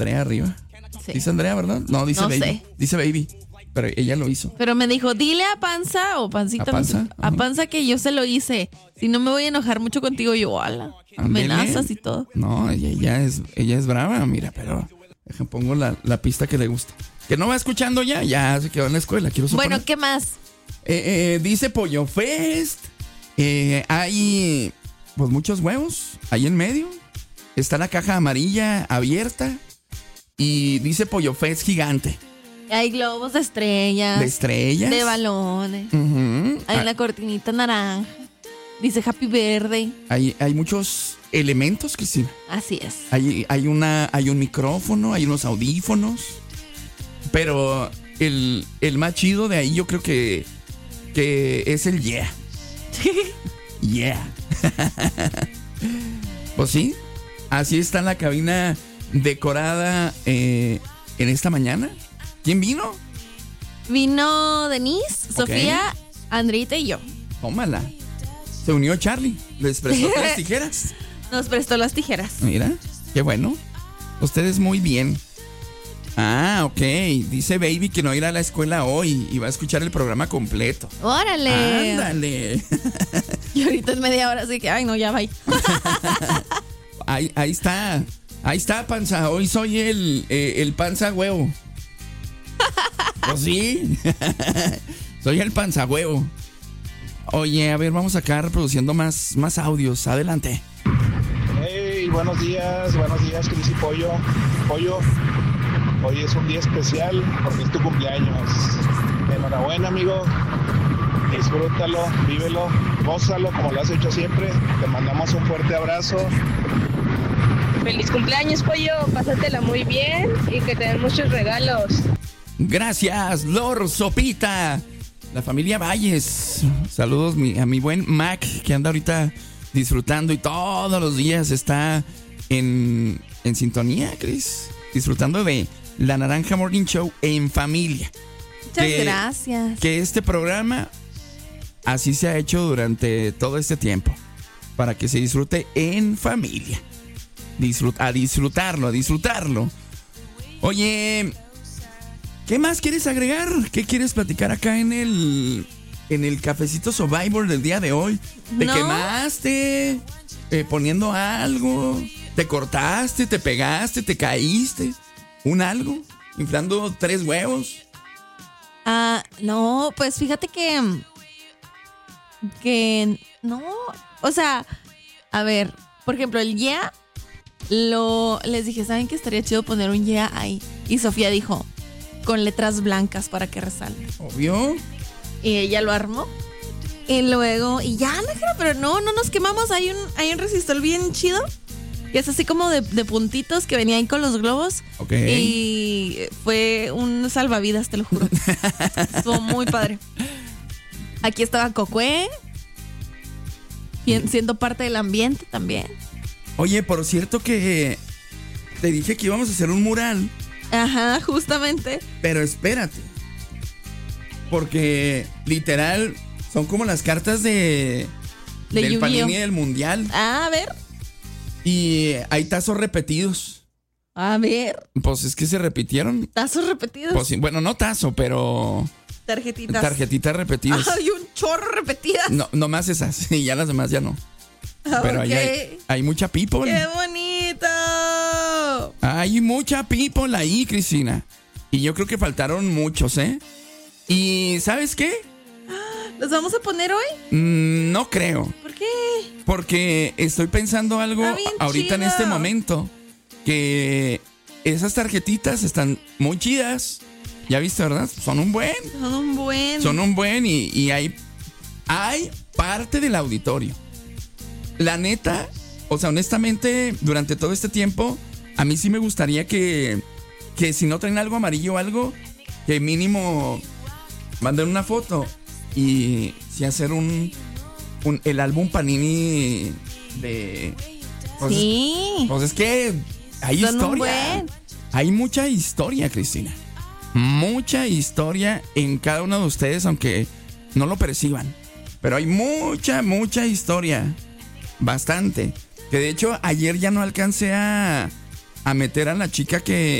Andrea arriba. Sí. Dice Andrea, ¿verdad? No, dice No Baby. sé. Dice Baby. Pero ella lo hizo. Pero me dijo, dile a Panza o Pancita. ¿A Panza? A Panza que yo se lo hice. Si no me voy a enojar mucho contigo, yo, ala. Ándele. Amenazas y todo. No, ella es brava, mira, pero pongo la pista que le gusta. Que no va escuchando ya se quedó en la escuela, quiero suponer. Bueno, ¿qué más? Dice Pollo Fest. Hay pues muchos huevos ahí en medio. Está la caja amarilla abierta. Y dice Pollo Fest gigante. Hay globos de estrellas. ¿De estrellas? De balones. Uh-huh. Hay la cortinita naranja. Dice Happy Birthday. Hay muchos elementos, Cristina. Así es. Hay un micrófono, hay unos audífonos. Pero el más chido de ahí yo creo que es el yeah. Yeah. Pues sí, así está la cabina decorada en esta mañana. ¿Quién vino? Vino Denise, Sofía, Andreita y yo. Tómala. Se unió Charlie. Les prestó 3 tijeras. Nos prestó las tijeras. Mira, qué bueno. Ustedes muy bien. Ah, ok. Dice Baby que no irá a la escuela hoy y va a escuchar el programa completo. ¡Órale! Ándale. Y ahorita es media hora, así que, ay, no, ya va. Ahí está. Ahí está, Panza. Hoy soy el Panza Huevo. Pues sí. Soy el Panza Huevo. Oye, a ver, vamos acá reproduciendo más audios. Adelante. Hey, buenos días, Cris y Pollo. Pollo, hoy es un día especial porque es tu cumpleaños. Enhorabuena, amigo. Disfrútalo, vívelo, gózalo como lo has hecho siempre. Te mandamos un fuerte abrazo. Feliz cumpleaños, Pollo. Pásatela muy bien y que te den muchos regalos. Gracias, Lord Sopita. La familia Valles. Saludos a mi buen Mac, que anda ahorita disfrutando y todos los días está en sintonía, Cris. Disfrutando de La Naranja Morning Show en familia. Muchas gracias. Que este programa así se ha hecho durante todo este tiempo. Para que se disfrute en familia. A disfrutarlo. Oye, ¿qué más quieres agregar? ¿Qué quieres platicar acá en el cafecito Survivor del día de hoy? ¿Te quemaste poniendo algo? ¿Te cortaste? ¿Te pegaste? ¿Te caíste? ¿Un algo? ¿Inflando 3 huevos? No, pues fíjate que no, o sea, a ver, por ejemplo, el yeah, les dije, ¿saben qué estaría chido poner un yeah ahí? Y Sofía dijo, con letras blancas para que resalte. Obvio. Y ella lo armó. Y luego, y ya, pero no nos quemamos. Hay un resistor bien chido. Y es así como de puntitos que venía ahí con los globos. Ok. Y fue un salvavidas, te lo juro. Estuvo muy padre. Aquí estaba Cocué, siendo parte del ambiente también. Oye, por cierto que te dije que íbamos a hacer un mural. Ajá, justamente. Pero espérate. Porque literal son como las cartas del Yu-Gi-Oh! Panini del Mundial. A ver. Y hay tazos repetidos. A ver. Pues es que se repitieron. ¿Tazos repetidos? Pues, bueno, no tazo, pero tarjetitas repetidas. Hay un chorro repetidas. No más esas. Y ya las demás ya no. Pero ahí hay mucha people. ¡Qué bonito! Hay mucha people ahí, Cristina. Y yo creo que faltaron muchos, ¿eh? ¿Y sabes qué? ¿Los vamos a poner hoy? No creo. ¿Por qué? Porque estoy pensando algo ahorita en este momento. Que esas tarjetitas están muy chidas. Ya viste, ¿verdad? Son un buen. Y hay parte del auditorio. La neta, o sea, honestamente, durante todo este tiempo, a mí sí me gustaría que si no traen algo amarillo o algo, que mínimo manden una foto y si hacer el álbum Panini de... Pues, sí. Pues es que hay son historia. Hay mucha historia, Cristina. Mucha historia en cada uno de ustedes, aunque no lo perciban. Pero hay mucha historia. Bastante. Que de hecho ayer ya no alcancé a a meter a la chica